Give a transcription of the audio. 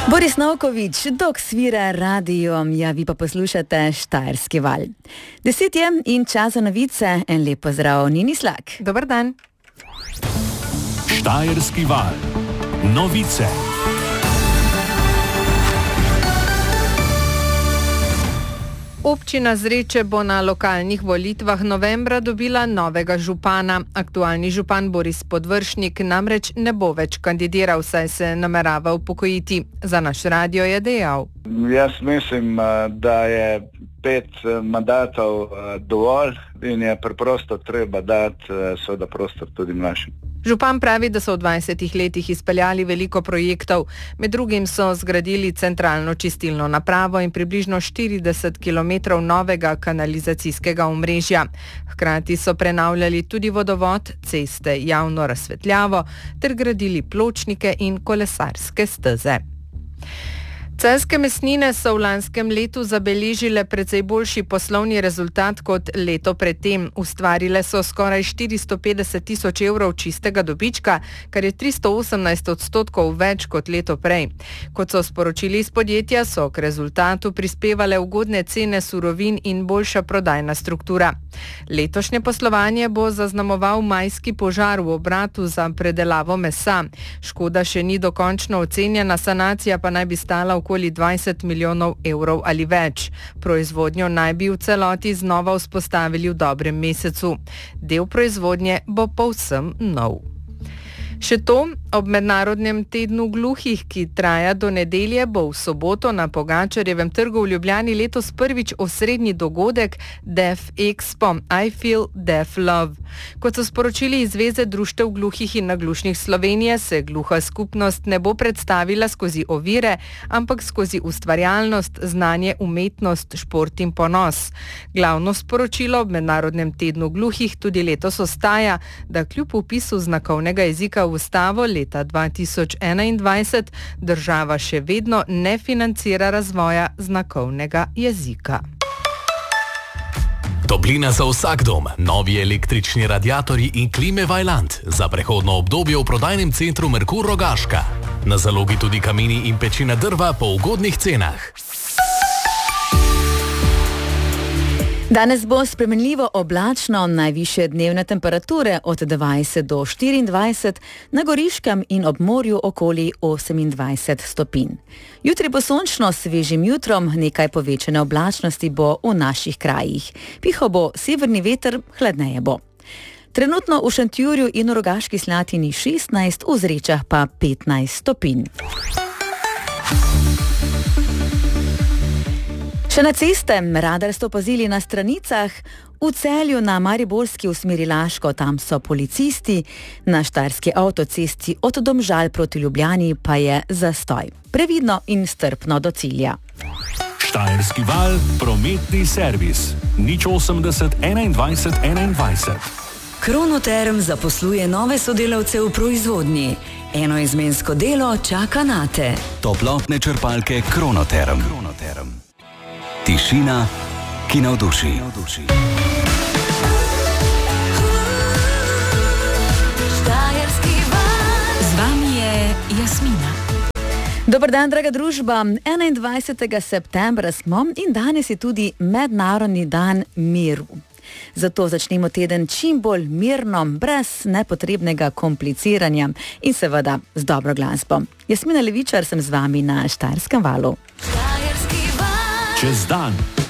Boris Novković, dok svira radio, ja vi pa poslušate Štajerski val. 10 je in čas za novice, en lep pozdrav, Nini Slak. Dober dan. Štajerski val. Novice. Občina Zreče bo na lokalnih volitvah novembra dobila novega župana. Aktualni župan Boris Podvršnik namreč ne bo več kandidiral, saj se namerava upokojiti. Za naš radio je dejal: Jaz mislim, da je 5 mandatov dovolj in je preprosto treba dati seveda prostor tudi mlajšim. Župan pravi, da so v 20 letih izpeljali veliko projektov. Med drugim so zgradili centralno čistilno napravo in približno 40 km novega kanalizacijskega omrežja. Hkrati so prenavljali tudi vodovod, ceste, javno razsvetljavo ter gradili pločnike in kolesarske steze. Celjske mesnine so v lanskem letu zabeležile precej boljši poslovni rezultat kot leto predtem. Ustvarile so skoraj 450 tisoč evrov čistega dobička, kar je 318% več kot leto prej. Kot so sporočili iz podjetja, so k rezultatu prispevale ugodne cene surovin in boljša prodajna struktura. Letošnje poslovanje bo zaznamoval majski požar v obratu za predelavo mesa. Škoda še ni dokončno ocenjena, sanacija pa naj bi stala okoli 20 milijonov evrov ali več. Proizvodnjo naj bi v celoti znova vzpostavili v dobrem mesecu. Del proizvodnje bo povsem nov. Še to, ob mednarodnem tednu gluhih, ki traja do nedelje, bo v soboto na Pogačarjevem trgu v Ljubljani letos prvič osrednji dogodek Deaf Expo I Feel Deaf Love. Kot so sporočili iz Zveze društev gluhih in naglušnih Slovenije, se gluha skupnost ne bo predstavila skozi ovire, ampak skozi ustvarjalnost, znanje, umetnost, šport in ponos. Glavno sporočilo ob mednarodnem tednu gluhih tudi letos ostaja, da kljub vpisu znakovnega jezika v ustavo leta 2021 država še vedno ne financira razvoja znakovnega jezika. Toplina za vsak dom, novi električni radiatorji in klime Vaillant za prehodno obdobje v prodajnem centru Merkur Rogaška. Na zalogi tudi kamini in pečina drva po ugodnih cenah. Danes bo spremenljivo oblačno, najvišje dnevne temperature od 20 do 24, na Goriškem in ob morju okoli 28 stopinj. Jutri bo sončno s svežim jutrom, nekaj povečane oblačnosti bo v naših krajih. Pihal bo severni veter, hladneje bo. Trenutno v Šentjurju in v Rogaški Slatini 16, v Zrečah pa 15 stopinj. Še na ceste, radar ste opazili na stranicah, v Celju na mariborski v smeri Laško, tam so policisti, na Štajerski avtocesti od Domžal proti Ljubljani pa je zastoj. Previdno in strpno do cilja. Štajerski val, prometni servis. 080 21 21. Kronoterm zaposluje nove sodelavce v proizvodnji. Enoizmensko delo čaka nate. Toplotne črpalke Kronoterm. Tišina, ki navduši. Z vami je Jasmina. Dober dan, draga družba. 21. septembra smo in danes je tudi Mednarodni dan miru. Zato začnemo teden čim bolj mirno, brez nepotrebnega kompliciranja in seveda z dobro glasbo. Jasmina Levičar sem z vami na Štajerskem valu. Čez dan.